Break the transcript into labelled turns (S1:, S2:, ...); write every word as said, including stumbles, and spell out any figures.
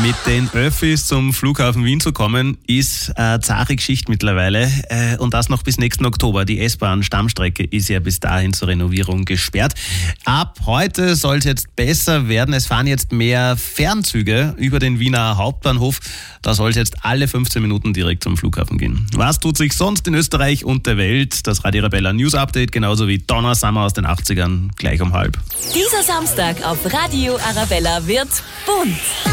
S1: Mit den Öffis zum Flughafen Wien zu kommen, ist eine zahre Geschichte mittlerweile. Und das noch bis nächsten Oktober. Die S-Bahn-Stammstrecke ist ja bis dahin zur Renovierung gesperrt. Ab heute soll es jetzt besser werden. Es fahren jetzt mehr Fernzüge über den Wiener Hauptbahnhof. Da soll es jetzt alle fünfzehn Minuten direkt zum Flughafen gehen. Was tut sich sonst in Österreich und der Welt? Das Radio Arabella News Update, genauso wie Donna Summer aus den achtzigern, gleich um halb.
S2: Dieser Samstag auf Radio Arabella wird bunt.